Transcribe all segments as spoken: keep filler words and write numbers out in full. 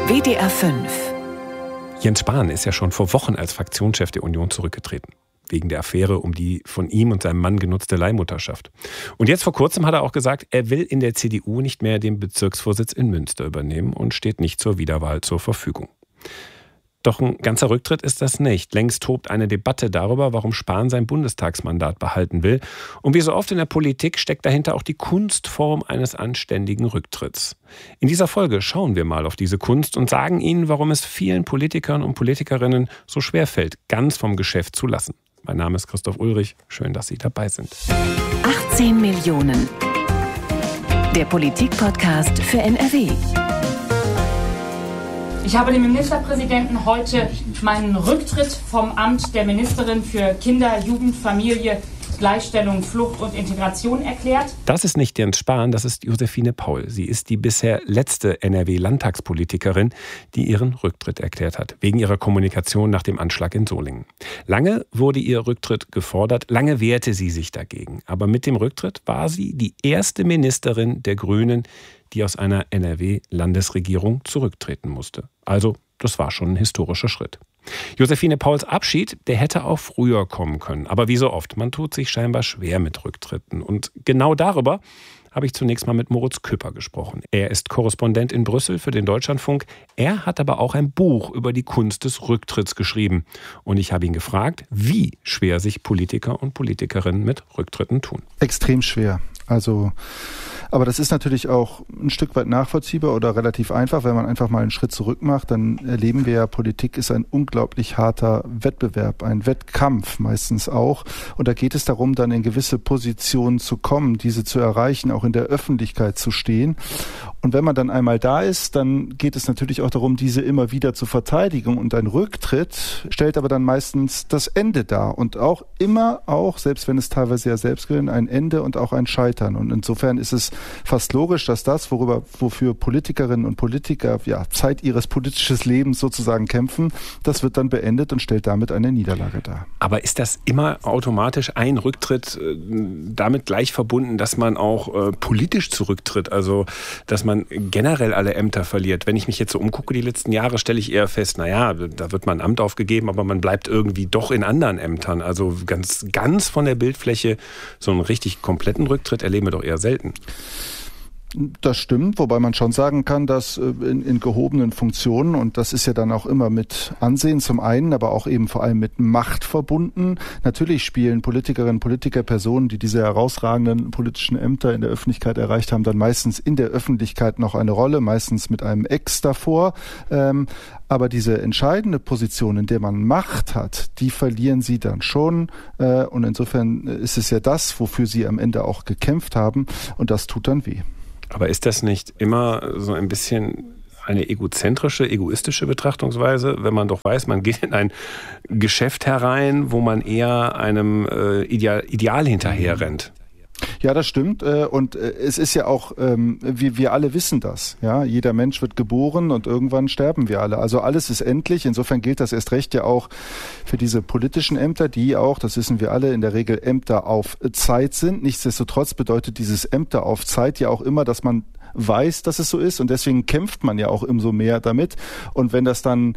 W D R fünf. Jens Spahn ist ja schon vor Wochen als Fraktionschef der Union zurückgetreten. Wegen der Affäre um die von ihm und seinem Mann genutzte Leihmutterschaft. Und jetzt vor kurzem hat er auch gesagt, er will in der C D U nicht mehr den Bezirksvorsitz in Münster übernehmen und steht nicht zur Wiederwahl zur Verfügung. Doch ein ganzer Rücktritt ist das nicht. Längst tobt eine Debatte darüber, warum Spahn sein Bundestagsmandat behalten will. Und wie so oft in der Politik steckt dahinter auch die Kunstform eines anständigen Rücktritts. In dieser Folge schauen wir mal auf diese Kunst und sagen Ihnen, warum es vielen Politikern und Politikerinnen so schwerfällt, ganz vom Geschäft zu lassen. Mein Name ist Christoph Ulrich. Schön, dass Sie dabei sind. achtzehn Millionen. Der Politik-Podcast für N R W. Ich habe dem Ministerpräsidenten heute meinen Rücktritt vom Amt der Ministerin für Kinder, Jugend, Familie, Gleichstellung, Flucht und Integration erklärt. Das ist nicht Jens Spahn, das ist Josephine Paul. Sie ist die bisher letzte N R W-Landtagspolitikerin, die ihren Rücktritt erklärt hat, wegen ihrer Kommunikation nach dem Anschlag in Solingen. Lange wurde ihr Rücktritt gefordert, lange wehrte sie sich dagegen. Aber mit dem Rücktritt war sie die erste Ministerin der Grünen, die aus einer N R W-Landesregierung zurücktreten musste. Also, das war schon ein historischer Schritt. Josephine Pauls Abschied, der hätte auch früher kommen können. Aber wie so oft, man tut sich scheinbar schwer mit Rücktritten. Und genau darüber habe ich zunächst mal mit Moritz Küpper gesprochen. Er ist Korrespondent in Brüssel für den Deutschlandfunk. Er hat aber auch ein Buch über die Kunst des Rücktritts geschrieben. Und ich habe ihn gefragt, wie schwer sich Politiker und Politikerinnen mit Rücktritten tun. Extrem schwer. Also, aber das ist natürlich auch ein Stück weit nachvollziehbar oder relativ einfach. Wenn man einfach mal einen Schritt zurück macht, dann erleben wir ja, Politik ist ein unglaublich harter Wettbewerb, ein Wettkampf meistens auch. Und da geht es darum, dann in gewisse Positionen zu kommen, diese zu erreichen, auch in der Öffentlichkeit zu stehen. Und wenn man dann einmal da ist, dann geht es natürlich auch darum, diese immer wieder zu verteidigen. Und ein Rücktritt stellt aber dann meistens das Ende dar. Und auch immer auch, selbst wenn es teilweise ja selbst gilt, ein Ende und auch ein Scheitern. Und insofern ist es fast logisch, dass das, worüber, wofür Politikerinnen und Politiker ja Zeit ihres politischen Lebens sozusagen kämpfen, das wird dann beendet und stellt damit eine Niederlage dar. Aber ist das immer automatisch ein Rücktritt äh, damit gleich verbunden, dass man auch äh, politisch zurücktritt? Also, dass man generell alle Ämter verliert? Wenn ich mich jetzt so umgucke, die letzten Jahre, stelle ich eher fest, naja, da wird man ein Amt aufgegeben, aber man bleibt irgendwie doch in anderen Ämtern. Also ganz, ganz von der Bildfläche so einen richtig kompletten Rücktritt erleben wir doch eher selten. Das stimmt, wobei man schon sagen kann, dass in, in gehobenen Funktionen, und das ist ja dann auch immer mit Ansehen zum einen, aber auch eben vor allem mit Macht verbunden. Natürlich spielen Politikerinnen und Politiker, Personen, die diese herausragenden politischen Ämter in der Öffentlichkeit erreicht haben, dann meistens in der Öffentlichkeit noch eine Rolle, meistens mit einem Ex davor. Ähm, aber diese entscheidende Position, in der man Macht hat, die verlieren sie dann schon. Äh, und insofern ist es ja das, wofür sie am Ende auch gekämpft haben. Und das tut dann weh. Aber ist das nicht immer so ein bisschen eine egozentrische, egoistische Betrachtungsweise, wenn man doch weiß, man geht in ein Geschäft herein, wo man eher einem äh, Ideal, Ideal hinterher rennt? Ja, das stimmt. Und es ist ja auch, wir, wir alle wissen das. Ja, jeder Mensch wird geboren und irgendwann sterben wir alle. Also alles ist endlich. Insofern gilt das erst recht ja auch für diese politischen Ämter, die auch, das wissen wir alle, in der Regel Ämter auf Zeit sind. Nichtsdestotrotz bedeutet dieses Ämter auf Zeit ja auch immer, dass man weiß, dass es so ist. Und deswegen kämpft man ja auch umso mehr damit. Und wenn das dann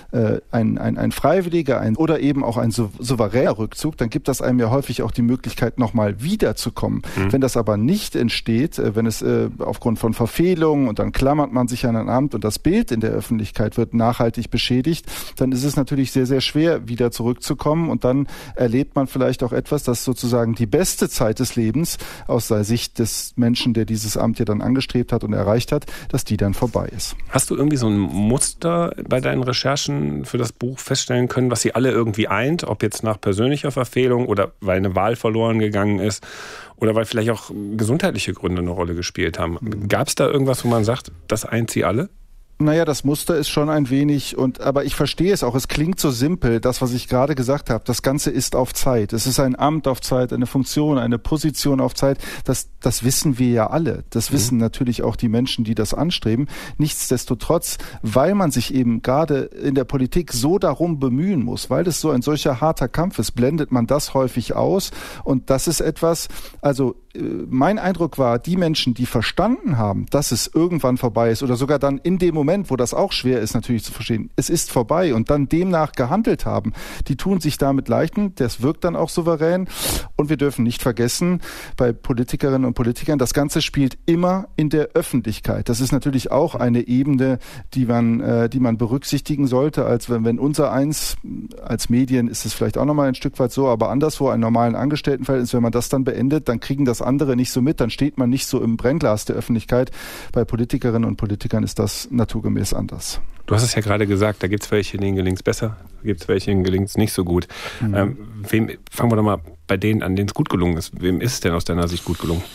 Ein, ein, ein freiwilliger ein, oder eben auch ein sou- souveräner Rückzug, dann gibt das einem ja häufig auch die Möglichkeit, nochmal wiederzukommen. Mhm. Wenn das aber nicht entsteht, wenn es äh, aufgrund von Verfehlungen und dann klammert man sich an ein Amt und das Bild in der Öffentlichkeit wird nachhaltig beschädigt, dann ist es natürlich sehr, sehr schwer, wieder zurückzukommen und dann erlebt man vielleicht auch etwas, das sozusagen die beste Zeit des Lebens aus der Sicht des Menschen, der dieses Amt ja dann angestrebt hat und erreicht hat, dass die dann vorbei ist. Hast du irgendwie so ein Muster bei deinen Recherchen für das Buch feststellen können, was sie alle irgendwie eint, ob jetzt nach persönlicher Verfehlung oder weil eine Wahl verloren gegangen ist oder weil vielleicht auch gesundheitliche Gründe eine Rolle gespielt haben? Gab es da irgendwas, wo man sagt, das eint sie alle? Naja, das Muster ist schon ein wenig, und aber ich verstehe es auch, es klingt so simpel, das, was ich gerade gesagt habe, das Ganze ist auf Zeit. Es ist ein Amt auf Zeit, eine Funktion, eine Position auf Zeit, das, das wissen wir ja alle. Das wissen mhm. natürlich auch die Menschen, die das anstreben. Nichtsdestotrotz, weil man sich eben gerade in der Politik so darum bemühen muss, weil das so ein solcher harter Kampf ist, blendet man das häufig aus, und das ist etwas, also mein Eindruck war, die Menschen, die verstanden haben, dass es irgendwann vorbei ist oder sogar dann in dem Moment Moment, wo das auch schwer ist natürlich zu verstehen, es ist vorbei und dann demnach gehandelt haben, die tun sich damit leichten, das wirkt dann auch souverän und wir dürfen nicht vergessen, bei Politikerinnen und Politikern, das Ganze spielt immer in der Öffentlichkeit. Das ist natürlich auch eine Ebene, die man, äh, die man berücksichtigen sollte, als wenn, wenn unser eins, als Medien ist es vielleicht auch nochmal ein Stück weit so, aber anderswo ein normalen Angestelltenverhältnis, wenn man das dann beendet, dann kriegen das andere nicht so mit, dann steht man nicht so im Brennglas der Öffentlichkeit. Bei Politikerinnen und Politikern ist das naturgemäß anders. Du hast es ja gerade gesagt, da gibt es welche, denen gelingt es besser, da gibt es welche, denen gelingt es nicht so gut. Mhm. Ähm, wem, fangen wir doch mal bei denen an, denen es gut gelungen ist. Wem ist es denn aus deiner Sicht gut gelungen?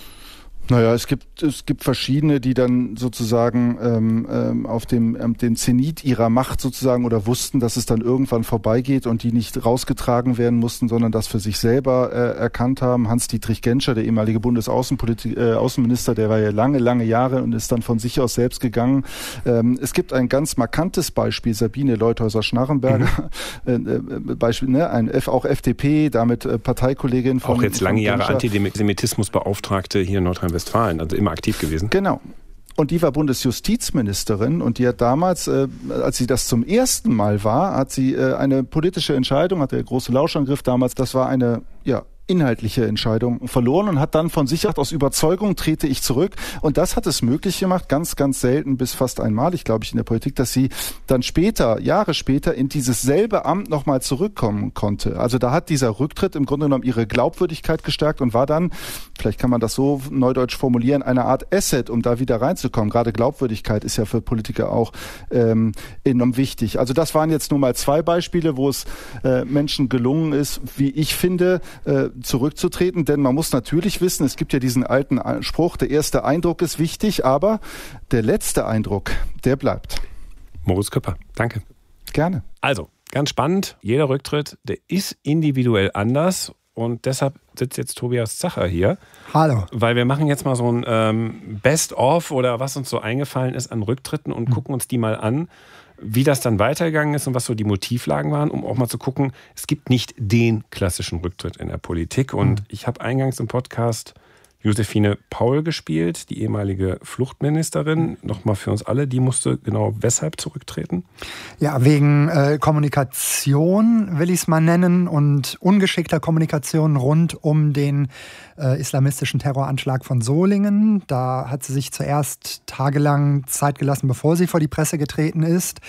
Naja, es gibt es gibt verschiedene, die dann sozusagen ähm, ähm, auf dem ähm, den Zenit ihrer Macht sozusagen oder wussten, dass es dann irgendwann vorbeigeht und die nicht rausgetragen werden mussten, sondern das für sich selber äh, erkannt haben. Hans-Dietrich Genscher, der ehemalige Bundesaußenpolitik, äh, Außenminister, der war ja lange, lange Jahre und ist dann von sich aus selbst gegangen. Ähm, es gibt ein ganz markantes Beispiel, Sabine Leuthäuser-Schnarrenberger, mhm. äh, äh, Beispiel, ne, ein F, auch F D P, damit äh, Parteikollegin von auch jetzt lange von Jahre Genscher. Antisemitismusbeauftragte hier in Nordrhein-Westfalen. Westfalen, also immer aktiv gewesen. Genau. Und die war Bundesjustizministerin und die hat damals, äh, als sie das zum ersten Mal war, hat sie äh, eine politische Entscheidung, hat der große Lauschangriff damals, das war eine, ja, inhaltliche Entscheidung verloren und hat dann von sich aus Überzeugung trete ich zurück. Und das hat es möglich gemacht, ganz, ganz selten bis fast einmalig, glaube ich, in der Politik, dass sie dann später, Jahre später, in dieses selbe Amt nochmal zurückkommen konnte. Also da hat dieser Rücktritt im Grunde genommen ihre Glaubwürdigkeit gestärkt und war dann, vielleicht kann man das so neudeutsch formulieren, eine Art Asset, um da wieder reinzukommen. Gerade Glaubwürdigkeit ist ja für Politiker auch ähm, enorm wichtig. Also das waren jetzt nur mal zwei Beispiele, wo es äh, Menschen gelungen ist, wie ich finde, äh, zurückzutreten, denn man muss natürlich wissen, es gibt ja diesen alten Spruch, der erste Eindruck ist wichtig, aber der letzte Eindruck, der bleibt. Moritz Küpper, danke. Gerne. Also, ganz spannend, jeder Rücktritt, der ist individuell anders und deshalb sitzt jetzt Tobias Zacher hier. Hallo. Weil wir machen jetzt mal so ein ähm, Best-of oder was uns so eingefallen ist an Rücktritten und mhm. gucken uns die mal an, wie das dann weitergegangen ist und was so die Motivlagen waren, um auch mal zu gucken, es gibt nicht den klassischen Rücktritt in der Politik. Und mhm. ich habe eingangs im Podcast Josephine Paul gespielt, die ehemalige Fluchtministerin. Nochmal für uns alle, die musste genau weshalb zurücktreten? Ja, wegen äh, Kommunikation, will ich es mal nennen, und ungeschickter Kommunikation rund um den äh, islamistischen Terroranschlag von Solingen. Da hat sie sich zuerst tagelang Zeit gelassen, bevor sie vor die Presse getreten ist,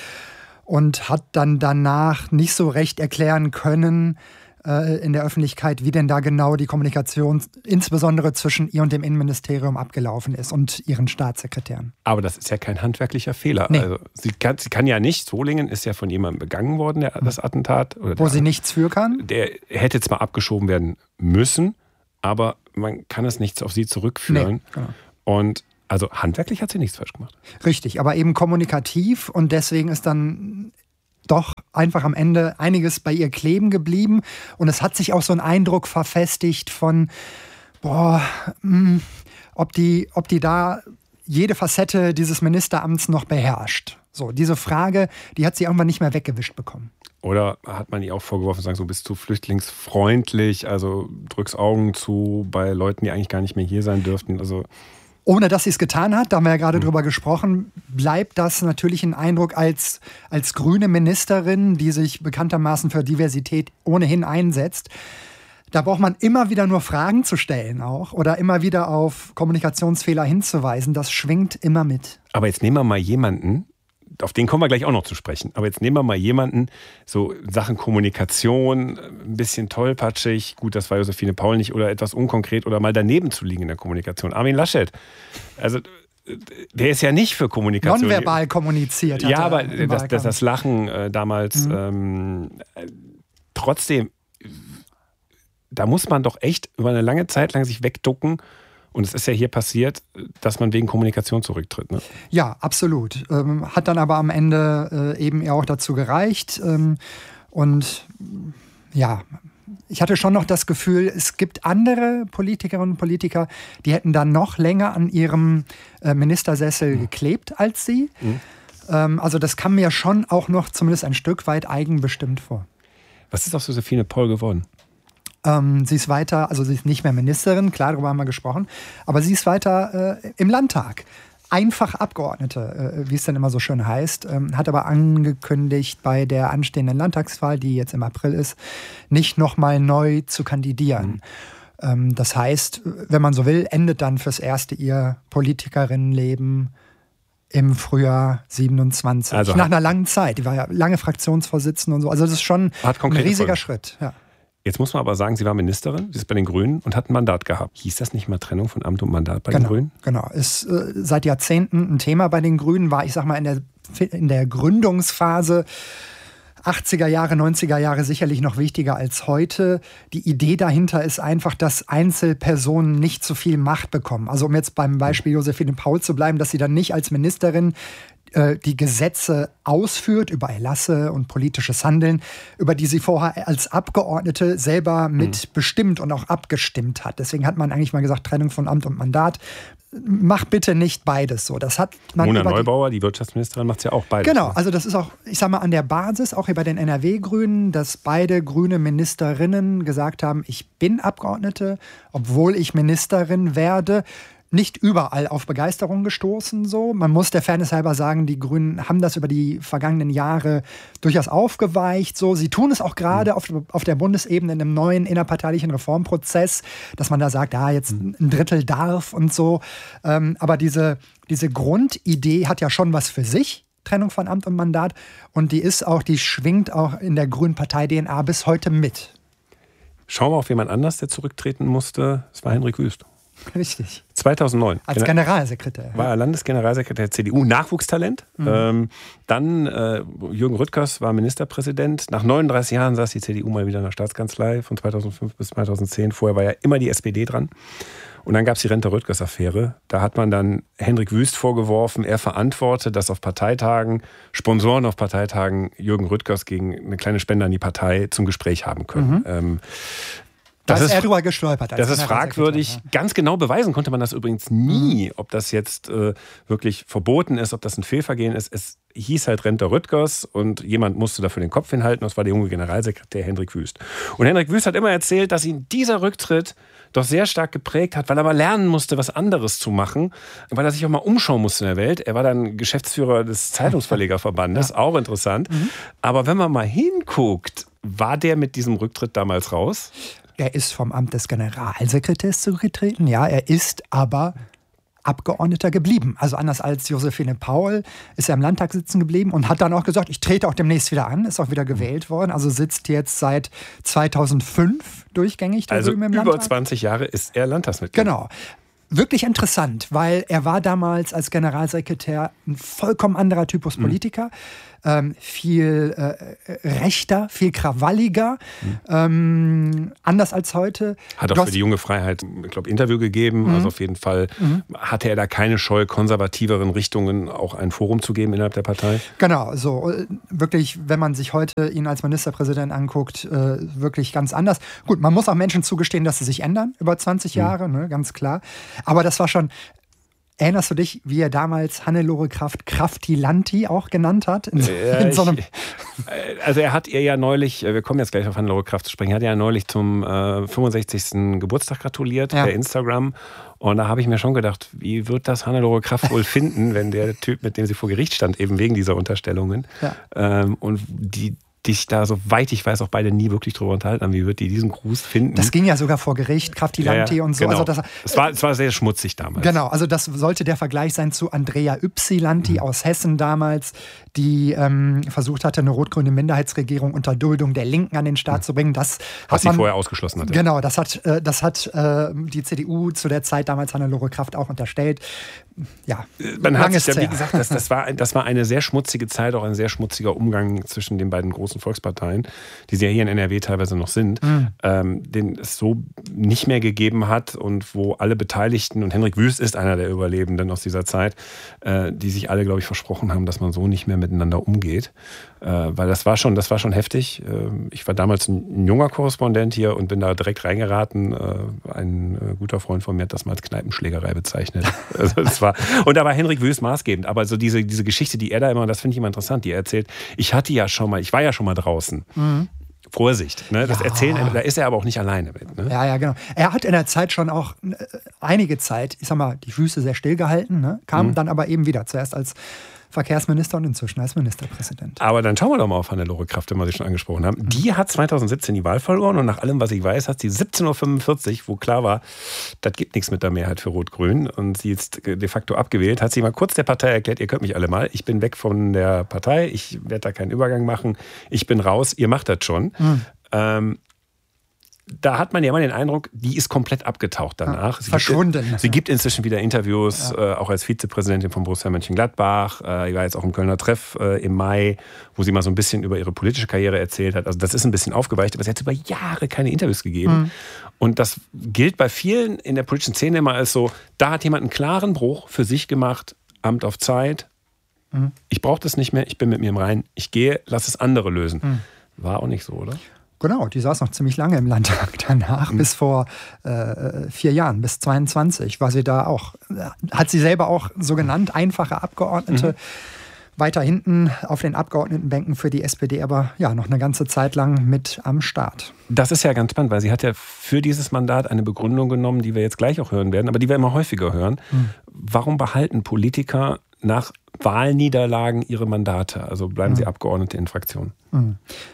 und hat dann danach nicht so recht erklären können, in der Öffentlichkeit, wie denn da genau die Kommunikation insbesondere zwischen ihr und dem Innenministerium abgelaufen ist und ihren Staatssekretären. Aber das ist ja kein handwerklicher Fehler. Nee. Also sie, kann, sie kann ja nicht, Solingen ist ja von jemandem begangen worden, der, das Attentat. Oder Wo der, sie nichts für kann? Der hätte zwar abgeschoben werden müssen, aber man kann es nicht auf sie zurückführen. Nee, genau. Und also handwerklich hat sie nichts falsch gemacht. Richtig, aber eben kommunikativ, und deswegen ist dann doch einfach am Ende einiges bei ihr kleben geblieben. Und es hat sich auch so ein Eindruck verfestigt von, boah, mh, ob die, ob die da jede Facette dieses Ministeramts noch beherrscht. So, diese Frage, die hat sie irgendwann nicht mehr weggewischt bekommen. Oder hat man ihr auch vorgeworfen, sagen, so bist du flüchtlingsfreundlich, also drückst Augen zu bei Leuten, die eigentlich gar nicht mehr hier sein dürften, also... Ohne dass sie es getan hat, da haben wir ja gerade mhm. drüber gesprochen, bleibt das natürlich ein Eindruck als, als grüne Ministerin, die sich bekanntermaßen für Diversität ohnehin einsetzt. Da braucht man immer wieder nur Fragen zu stellen auch oder immer wieder auf Kommunikationsfehler hinzuweisen. Das schwingt immer mit. Aber jetzt nehmen wir mal jemanden, auf den kommen wir gleich auch noch zu sprechen, aber jetzt nehmen wir mal jemanden, so Sachen Kommunikation, ein bisschen tollpatschig, gut, das war Josephine Paul nicht, oder etwas unkonkret oder mal daneben zu liegen in der Kommunikation. Armin Laschet, also der ist ja nicht für Kommunikation. Nonverbal kommuniziert. Ja, aber das, das, das Lachen äh, damals, mhm. ähm, trotzdem, da muss man doch echt über eine lange Zeit lang sich wegducken. Und es ist ja hier passiert, dass man wegen Kommunikation zurücktritt. Ne? Ja, absolut. Ähm, hat dann aber am Ende äh, eben ja auch dazu gereicht. Ähm, und ja, ich hatte schon noch das Gefühl, es gibt andere Politikerinnen und Politiker, die hätten dann noch länger an ihrem äh, Ministersessel mhm. geklebt als sie. Mhm. Ähm, also das kam mir schon auch noch zumindest ein Stück weit eigenbestimmt vor. Was ist aus Josephine Paul geworden? Ähm, sie ist weiter, also sie ist nicht mehr Ministerin, klar, darüber haben wir gesprochen, aber sie ist weiter äh, im Landtag. einfach Abgeordnete, wie es dann immer so schön heißt, hat aber angekündigt, bei der anstehenden Landtagswahl, die jetzt im April ist, nicht nochmal neu zu kandidieren. Mhm. Das heißt, wenn man so will, endet dann fürs Erste ihr Politikerinnenleben im Frühjahr siebenundzwanzig. Also nach einer langen Zeit. Die war ja lange Fraktionsvorsitzende und so. Also das ist schon ein riesiger Schritt. Ja. Jetzt muss man aber sagen, sie war Ministerin, sie ist bei den Grünen und hat ein Mandat gehabt. Hieß das nicht mal Trennung von Amt und Mandat bei genau, den Grünen? Genau, ist äh, seit Jahrzehnten ein Thema bei den Grünen, war, ich sag mal, in der, in der Gründungsphase achtziger Jahre, neunziger Jahre sicherlich noch wichtiger als heute. Die Idee dahinter ist einfach, dass Einzelpersonen nicht so viel Macht bekommen. Also um jetzt beim Beispiel Josephine Paul zu bleiben, dass sie dann nicht als Ministerin die Gesetze ausführt über Erlasse und politisches Handeln, über die sie vorher als Abgeordnete selber mitbestimmt und auch abgestimmt hat. Deswegen hat man eigentlich mal gesagt, Trennung von Amt und Mandat. Mach bitte nicht beides so. Das hat man Mona Neubauer, die, die Wirtschaftsministerin, macht es ja auch beides. Genau, also das ist auch, ich sag mal, an der Basis, auch hier bei den N R W-Grünen, dass beide grüne Ministerinnen gesagt haben, ich bin Abgeordnete, obwohl ich Ministerin werde. Nicht überall auf Begeisterung gestoßen. So. Man muss der Fairness halber sagen, die Grünen haben das über die vergangenen Jahre durchaus aufgeweicht. So. Sie tun es auch gerade mhm. auf, auf der Bundesebene in einem neuen innerparteilichen Reformprozess, dass man da sagt, ah, jetzt ein Drittel darf und so. Ähm, aber diese, diese Grundidee hat ja schon was für sich. Trennung von Amt und Mandat. Und die ist auch, die schwingt auch in der Grünen Partei-D N A bis heute mit. Schauen wir auf jemand anders, der zurücktreten musste. Das war Henrik Wüst. Richtig. zweitausendneun. Als Generalsekretär. War er Landesgeneralsekretär der C D U, Nachwuchstalent. Mhm. Ähm, dann äh, Jürgen Rüttgers war Ministerpräsident. Nach neununddreißig Jahren saß die C D U mal wieder in der Staatskanzlei von zweitausendfünf bis zweitausendzehn. Vorher war ja immer die S P D dran. Und dann gab es die Rente-Rüttgers-Affäre. Da hat man dann Henrik Wüst vorgeworfen, er verantworte, dass auf Parteitagen, Sponsoren auf Parteitagen Jürgen Rüttgers gegen eine kleine Spende an die Partei zum Gespräch haben können. Mhm. Ähm, Das, das ist er drüber gestolpert. Das ist fragwürdig. Ja. Ganz genau beweisen konnte man das übrigens nie, ob das jetzt äh, wirklich verboten ist, ob das ein Fehlvergehen ist. Es hieß halt Rente Rüttgers und jemand musste dafür den Kopf hinhalten. Das war der junge Generalsekretär Henrik Wüst. Und Henrik Wüst hat immer erzählt, dass ihn dieser Rücktritt doch sehr stark geprägt hat, weil er aber lernen musste, was anderes zu machen, weil er sich auch mal umschauen musste in der Welt. Er war dann Geschäftsführer des Zeitungsverlegerverbandes, ja. Auch interessant. Mhm. Aber wenn man mal hinguckt, war der mit diesem Rücktritt damals raus? Er ist vom Amt des Generalsekretärs zurückgetreten, ja, er ist aber Abgeordneter geblieben. Also anders als Josephine Paul ist er im Landtag sitzen geblieben und hat dann auch gesagt, ich trete auch demnächst wieder an, ist auch wieder gewählt worden, also sitzt jetzt seit zweitausendfünf durchgängig da also drüben im über Landtag. zwanzig Jahre ist er Landtagsmitglied. Genau. Wirklich interessant, weil er war damals als Generalsekretär ein vollkommen anderer Typus Politiker. Mhm. Ähm, viel äh, rechter, viel krawalliger, mhm. ähm, anders als heute. Hat auch du für die junge Freiheit, ich glaube, Interview gegeben. Mhm. Also auf jeden Fall mhm. hatte er da keine Scheu, konservativeren Richtungen auch ein Forum zu geben innerhalb der Partei. Genau, so wirklich, wenn man sich heute ihn als Ministerpräsident anguckt, äh, wirklich ganz anders. Gut, man muss auch Menschen zugestehen, dass sie sich ändern über zwanzig mhm. Jahre, ne, ganz klar. Aber das war schon... Erinnerst du dich, wie er damals Hannelore Kraft Kraftilanti auch genannt hat? In so, ja, in so einem ich, also er hat ihr ja neulich, wir kommen jetzt gleich auf Hannelore Kraft zu sprechen, er hat ja neulich zum äh, fünfundsechzigsten Geburtstag gratuliert ja. per Instagram. Und da habe ich mir schon gedacht, wie wird das Hannelore Kraft wohl finden, wenn der Typ, mit dem sie vor Gericht stand, eben wegen dieser Unterstellungen, ja. ähm, und die dich da, soweit ich weiß, auch beide nie wirklich drüber unterhalten haben. Wie wird die diesen Gruß finden? Das ging ja sogar vor Gericht, Kraftilanti ja, ja, und so. Genau. Also das, es, war, es war sehr schmutzig damals. Genau, also das sollte der Vergleich sein zu Andrea Ypsilanti mhm. aus Hessen damals, die ähm, versucht hatte, eine rot-grüne Minderheitsregierung unter Duldung der Linken an den Start mhm. zu bringen. Das Was man, sie vorher ausgeschlossen hatte. Genau, das hat, äh, das hat äh, die C D U zu der Zeit damals Hannelore Kraft auch unterstellt. Ja, man hat es ja, wie gesagt, das, das, war, das war eine sehr schmutzige Zeit, auch ein sehr schmutziger Umgang zwischen den beiden großen Volksparteien, die sie ja hier in N R W teilweise noch sind, mhm. ähm, den es so nicht mehr gegeben hat und wo alle Beteiligten, und Henrik Wüst ist einer der Überlebenden aus dieser Zeit, äh, die sich alle, glaube ich, versprochen haben, dass man so nicht mehr miteinander umgeht. Äh, weil das war schon, das war schon heftig. Äh, ich war damals ein, ein junger Korrespondent hier und bin da direkt reingeraten. Äh, ein äh, guter Freund von mir hat das mal als Kneipenschlägerei bezeichnet. Also das war, und da war Henrik Wüst maßgebend. Aber so diese, diese Geschichte, die er da immer, das finde ich immer interessant, die er erzählt, ich hatte ja schon mal, ich war ja schon mal draußen. Mhm. Vorsicht. Ne? Das Ja. Erzählen, da ist er aber auch nicht alleine mit. Ne? Ja, ja, genau. Er hat in der Zeit schon auch äh, einige Zeit, ich sag mal, die Füße sehr stillgehalten, ne? Kam mhm. dann aber eben wieder, zuerst als Verkehrsminister und inzwischen als Ministerpräsident. Aber dann schauen wir doch mal auf Hannelore Kraft, wenn wir sie schon angesprochen haben. Die hat zwanzig siebzehn die Wahl verloren und nach allem, was ich weiß, hat sie siebzehn Uhr fünfundvierzig, wo klar war, das gibt nichts mit der Mehrheit für Rot-Grün und sie ist de facto abgewählt, hat sie mal kurz der Partei erklärt, ihr könnt mich alle mal, ich bin weg von der Partei, ich werde da keinen Übergang machen, ich bin raus, ihr macht das schon. Mhm. Ähm, Da hat man ja immer den Eindruck, die ist komplett abgetaucht danach. Ja, sie verschwunden. Gibt, sie gibt inzwischen wieder Interviews, ja. äh, auch als Vizepräsidentin von Borussia Mönchengladbach. Äh, ich war jetzt auch im Kölner Treff äh, im Mai, wo sie mal so ein bisschen über ihre politische Karriere erzählt hat. Also das ist ein bisschen aufgeweicht, aber sie hat über Jahre keine Interviews gegeben. Mhm. Und das gilt bei vielen in der politischen Szene immer als so, da hat jemand einen klaren Bruch für sich gemacht, Amt auf Zeit. Mhm. Ich brauche das nicht mehr, ich bin mit mir im Reinen, ich gehe, lass es andere lösen. Mhm. War auch nicht so, oder? Genau, die saß noch ziemlich lange im Landtag danach, mhm. bis vor äh, vier Jahren, bis zweiundzwanzig war sie da auch, hat sie selber auch so genannt, einfache Abgeordnete, mhm. weiter hinten auf den Abgeordnetenbänken für die S P D, aber ja, noch eine ganze Zeit lang mit am Start. Das ist ja ganz spannend, weil sie hat ja für dieses Mandat eine Begründung genommen, die wir jetzt gleich auch hören werden, aber die wir immer häufiger hören. Mhm. Warum behalten Politiker nach Wahlniederlagen ihre Mandate? Also bleiben mhm. sie Abgeordnete in Fraktionen? Mhm.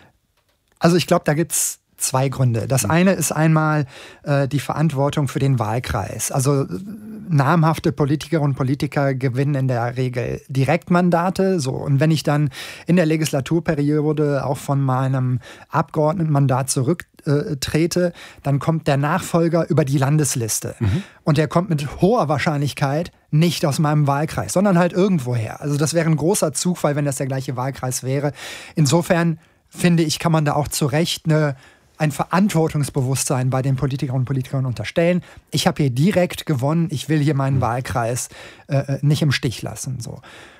Also ich glaube, da gibt es zwei Gründe. Das eine ist einmal äh, die Verantwortung für den Wahlkreis. Also äh, namhafte Politikerinnen und Politiker gewinnen in der Regel Direktmandate. So. Und wenn ich dann in der Legislaturperiode auch von meinem Abgeordnetenmandat zurücktrete, dann kommt der Nachfolger über die Landesliste. Mhm. Und der kommt mit hoher Wahrscheinlichkeit nicht aus meinem Wahlkreis, sondern halt irgendwoher. Also das wäre ein großer Zufall, wenn das der gleiche Wahlkreis wäre. Insofern finde ich, kann man da auch zu Recht eine, ein Verantwortungsbewusstsein bei den Politikerinnen und Politikern unterstellen. Ich habe hier direkt gewonnen, ich will hier meinen Wahlkreis äh, nicht im Stich lassen. So.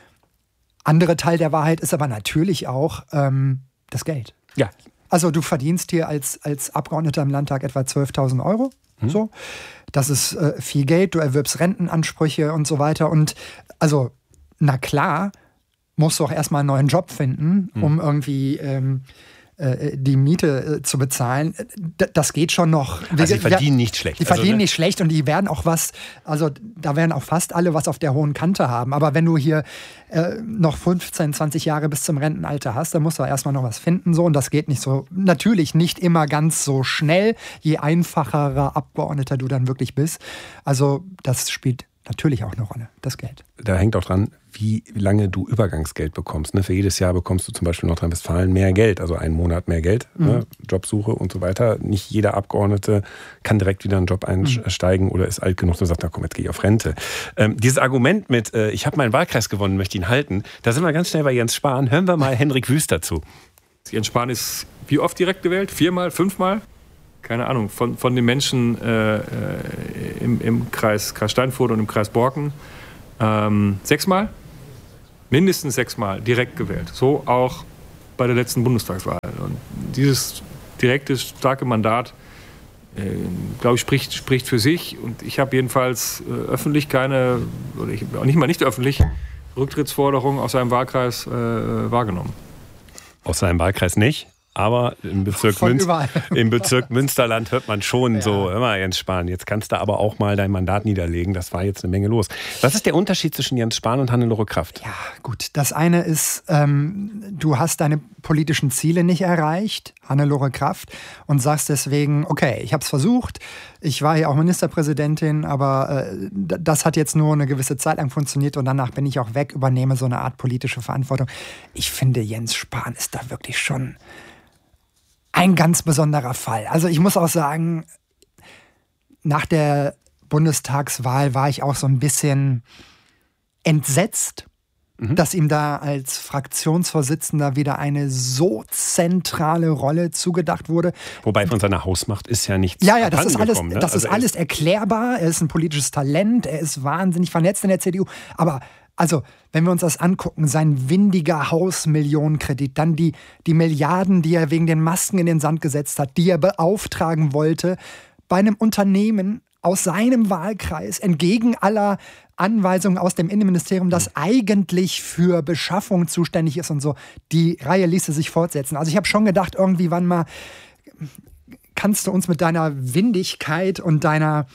Andere Teil der Wahrheit ist aber natürlich auch ähm, das Geld. Ja. Also du verdienst hier als, als Abgeordneter im Landtag etwa zwölftausend Euro. Mhm. So. Das ist äh, viel Geld, du erwirbst Rentenansprüche und so weiter. Und also, na klar, musst du auch erstmal einen neuen Job finden, um mhm. irgendwie ähm, äh, die Miete äh, zu bezahlen. D- das geht schon noch. Also die verdienen nicht schlecht. Die verdienen also, ne? nicht schlecht und die werden auch was, also da werden auch fast alle was auf der hohen Kante haben. Aber wenn du hier äh, noch fünfzehn, zwanzig Jahre bis zum Rentenalter hast, dann musst du erstmal noch was finden. So. Und das geht nicht so, natürlich nicht immer ganz so schnell, je einfacherer Abgeordneter du dann wirklich bist. Also das spielt natürlich auch eine Rolle, das Geld. Da hängt auch dran, wie lange du Übergangsgeld bekommst. Ne? Für jedes Jahr bekommst du zum Beispiel in Nordrhein-Westfalen mehr Geld, also einen Monat mehr Geld, mhm. ne? Jobsuche und so weiter. Nicht jeder Abgeordnete kann direkt wieder in einen Job einsteigen mhm. oder ist alt genug und sagt, na komm, jetzt gehe ich auf Rente. Ähm, dieses Argument mit, äh, ich habe meinen Wahlkreis gewonnen, möchte ihn halten, da sind wir ganz schnell bei Jens Spahn. Hören wir mal Henrik Wüst dazu. Jens Spahn ist wie oft direkt gewählt? Viermal, fünfmal? Keine Ahnung, von, von den Menschen äh, im, im Kreis, Kreis Steinfurt und im Kreis Borken ähm, sechsmal, mindestens sechsmal direkt gewählt. So auch bei der letzten Bundestagswahl. Und dieses direkte, starke Mandat, äh, glaube ich, spricht, spricht für sich. Und ich habe jedenfalls äh, öffentlich keine, oder ich, auch nicht mal nicht öffentlich, Rücktrittsforderungen aus seinem Wahlkreis äh, wahrgenommen. Aus seinem Wahlkreis nicht? Aber im Bezirk, Münz, im Bezirk Münsterland hört man schon ja. so, immer Jens Spahn, jetzt kannst du aber auch mal dein Mandat niederlegen. Das war jetzt eine Menge los. Was ist der Unterschied zwischen Jens Spahn und Hannelore Kraft? Ja, gut. Das eine ist, ähm, du hast deine politischen Ziele nicht erreicht, Hannelore Kraft, und sagst deswegen, okay, ich habe es versucht, ich war ja auch Ministerpräsidentin, aber äh, das hat jetzt nur eine gewisse Zeit lang funktioniert und danach bin ich auch weg, übernehme so eine Art politische Verantwortung. Ich finde, Jens Spahn ist da wirklich schon ein ganz besonderer Fall. Also ich muss auch sagen, nach der Bundestagswahl war ich auch so ein bisschen entsetzt, mhm. dass ihm da als Fraktionsvorsitzender wieder eine so zentrale Rolle zugedacht wurde. Wobei von seiner Hausmacht ist ja nichts Ja, ja, das ist alles, ne? das also ist alles erklärbar. Er ist ein politisches Talent, er ist wahnsinnig vernetzt in der C D U, aber also, wenn wir uns das angucken, sein windiger Hausmillionenkredit, dann die, die Milliarden, die er wegen den Masken in den Sand gesetzt hat, die er beauftragen wollte, bei einem Unternehmen aus seinem Wahlkreis entgegen aller Anweisungen aus dem Innenministerium, das eigentlich für Beschaffung zuständig ist und so. Die Reihe ließe sich fortsetzen. Also ich habe schon gedacht, irgendwie wann mal kannst du uns mit deiner Windigkeit und deiner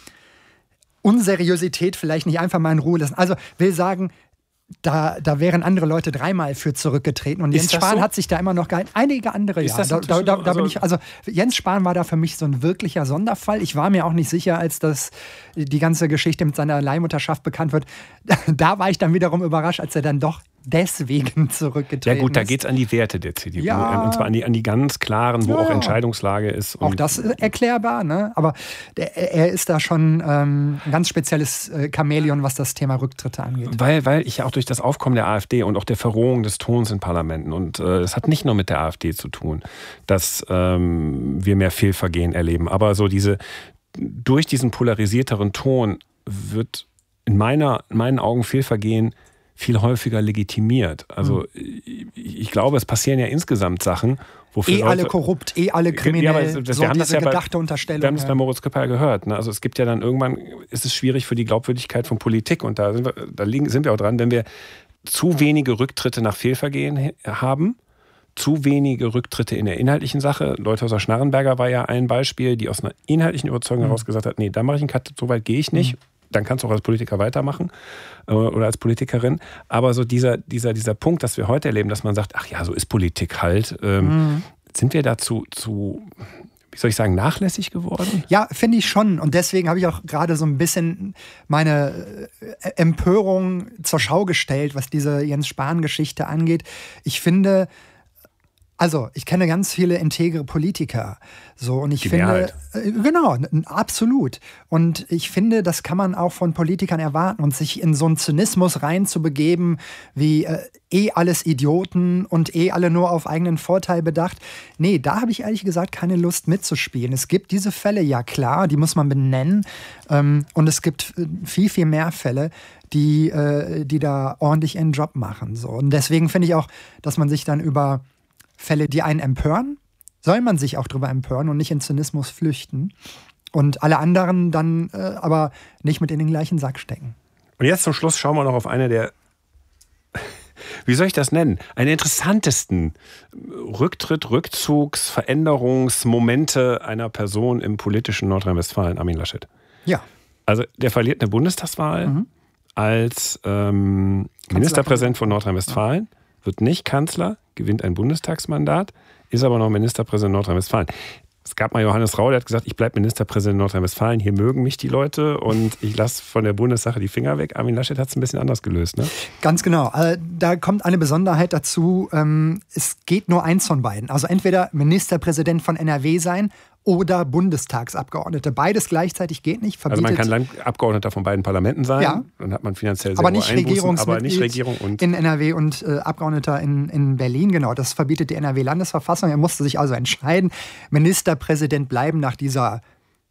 Unseriosität vielleicht nicht einfach mal in Ruhe lassen. Also will sagen, Da, da wären andere Leute dreimal für zurückgetreten und Jens Spahn so? hat sich da immer noch gehalten. Einige andere, ist ja. Das da, da, da, da also bin ich, also Jens Spahn war da für mich so ein wirklicher Sonderfall. Ich war mir auch nicht sicher, als das die ganze Geschichte mit seiner Leihmutterschaft bekannt wird. Da war ich dann wiederum überrascht, als er dann doch deswegen zurückgetreten ist. Ja gut, da geht es an die Werte der C D U. Ja. Und zwar an die, an die ganz klaren, wo ja. auch Entscheidungslage ist. Und auch das ist erklärbar, ne? Aber der, er ist da schon ähm, ein ganz spezielles äh, Chamäleon, was das Thema Rücktritte angeht. Weil, weil ich auch durch das Aufkommen der AfD und auch der Verrohung des Tons in Parlamenten, und es äh, hat nicht nur mit der AfD zu tun, dass ähm, wir mehr Fehlvergehen erleben, aber so diese, durch diesen polarisierteren Ton wird in, meiner, in meinen Augen Fehlvergehen viel häufiger legitimiert. Also ich, ich glaube, es passieren ja insgesamt Sachen, wofür eh Leute, alle korrupt, eh alle kriminell, ja, aber das, so wir haben das diese ja bei, gedachte Unterstellung. Wir haben das ja. bei Moritz Küpper gehört. Ne? Also es gibt ja dann irgendwann, ist es schwierig für die Glaubwürdigkeit von Politik, und da sind wir, da liegen, sind wir auch dran, wenn wir zu wenige Rücktritte nach Fehlvergehen haben, zu wenige Rücktritte in der inhaltlichen Sache. Leuthäuser-Schnarrenberger war ja ein Beispiel, die aus einer inhaltlichen Überzeugung heraus gesagt hat, nee, da mache ich einen Cut, so weit gehe ich nicht. Mhm. Dann kannst du auch als Politiker weitermachen äh, oder als Politikerin. Aber so dieser, dieser, dieser Punkt, dass wir heute erleben, dass man sagt, ach ja, so ist Politik halt. Ähm, mhm. Sind wir dazu zu, wie soll ich sagen, nachlässig geworden? Ja, finde ich schon. Und deswegen habe ich auch gerade so ein bisschen meine Empörung zur Schau gestellt, was diese Jens Spahn-Geschichte angeht. Ich finde, also, ich kenne ganz viele integre Politiker. So, und ich Die finde, Mehrheit. äh, genau, n- absolut. Und ich finde, das kann man auch von Politikern erwarten, und sich in so einen Zynismus reinzubegeben, wie äh, eh alles Idioten und eh alle nur auf eigenen Vorteil bedacht. Nee, da habe ich ehrlich gesagt keine Lust mitzuspielen. Es gibt diese Fälle, ja klar, die muss man benennen. Ähm, und es gibt viel, viel mehr Fälle, die, äh, die da ordentlich ihren Job machen. So. Und deswegen finde ich auch, dass man sich dann über Fälle, die einen empören, soll man sich auch drüber empören und nicht in Zynismus flüchten. Und alle anderen dann äh, aber nicht mit in den gleichen Sack stecken. Und jetzt zum Schluss schauen wir noch auf eine der, wie soll ich das nennen, eine interessantesten Rücktritt, Rückzugs, Veränderungsmomente einer Person im politischen Nordrhein-Westfalen, Armin Laschet. Ja. Also der verliert eine Bundestagswahl mhm. als ähm, Ministerpräsident von Nordrhein-Westfalen, wird nicht Kanzler, gewinnt ein Bundestagsmandat, ist aber noch Ministerpräsident Nordrhein-Westfalen. Es gab mal Johannes Rau, der hat gesagt, ich bleibe Ministerpräsident Nordrhein-Westfalen, hier mögen mich die Leute und ich lasse von der Bundessache die Finger weg. Armin Laschet hat es ein bisschen anders gelöst, ne? Ganz genau. Da kommt eine Besonderheit dazu, es geht nur eins von beiden. Also entweder Ministerpräsident von N R W sein oder Bundestagsabgeordnete. Beides gleichzeitig geht nicht. Also man kann Landabgeordneter von beiden Parlamenten sein, ja. Dann hat man finanziell sehr aber nicht Einbußen, Regierungsmitglied aber nicht Regierung und in N R W und äh, Abgeordneter in, in Berlin. Genau, das verbietet die N R W-Landesverfassung. Er musste sich also entscheiden, Ministerpräsident bleiben nach dieser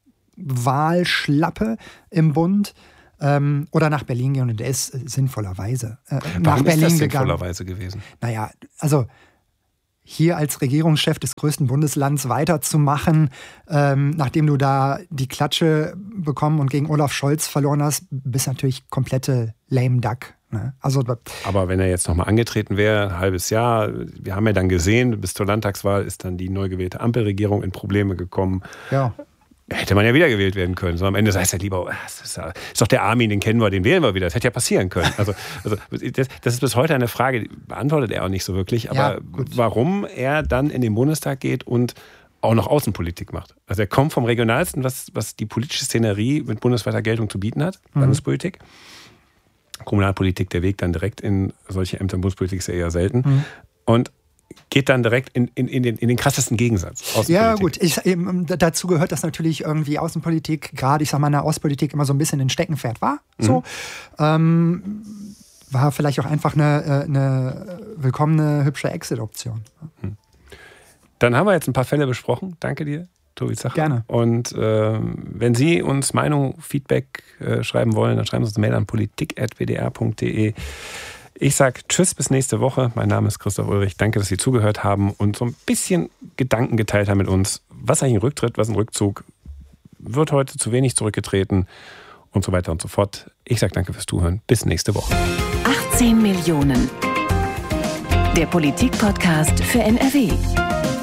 Wahlschlappe im Bund ähm, oder nach Berlin gehen. Und er ist äh, sinnvollerweise äh, nach Warum Berlin ist das gegangen. sinnvollerweise gewesen? Naja, also hier als Regierungschef des größten Bundeslands weiterzumachen, ähm, nachdem du da die Klatsche bekommen und gegen Olaf Scholz verloren hast, bist natürlich komplette lame duck. Ne? Also, aber wenn er jetzt nochmal angetreten wäre, ein halbes Jahr, wir haben ja dann gesehen, bis zur Landtagswahl ist dann die neu gewählte Ampelregierung in Probleme gekommen. Ja. Hätte man ja wiedergewählt werden können. So am Ende heißt er lieber, das ist, das ist doch der Armin, den kennen wir, den wählen wir wieder. Das hätte ja passieren können. Also, also das, das ist bis heute eine Frage, die beantwortet er auch nicht so wirklich. Aber ja, warum er dann in den Bundestag geht und auch noch Außenpolitik macht. Also er kommt vom Regionalsten, was, was die politische Szenerie mit bundesweiter Geltung zu bieten hat, mhm. Landespolitik. Kommunalpolitik, der Weg dann direkt in solche Ämter, Bundespolitik ist ja eher selten. Mhm. Und geht dann direkt in, in, in, den, in den krassesten Gegensatz. Ja gut, ich, eben, dazu gehört, dass natürlich irgendwie Außenpolitik, gerade ich sag mal in der Ostpolitik, immer so ein bisschen ein Steckenpferd war. So. Mhm. Ähm, war vielleicht auch einfach eine, eine willkommene, hübsche Exit-Option. Mhm. Dann haben wir jetzt ein paar Fälle besprochen. Danke dir, Tobi Zacher. Gerne. Und äh, wenn Sie uns Meinung, Feedback äh, schreiben wollen, dann schreiben Sie uns eine Mail an politik at w d r punkt d e. Ich sage tschüss, bis nächste Woche. Mein Name ist Christoph Ulrich. Danke, dass Sie zugehört haben und so ein bisschen Gedanken geteilt haben mit uns. Was ist eigentlich ein Rücktritt, was ist ein Rückzug? wird heute zu wenig zurückgetreten und so weiter und so fort. Ich sage danke fürs Zuhören. Bis nächste Woche. achtzehn Millionen. Der Politik-Podcast für N R W.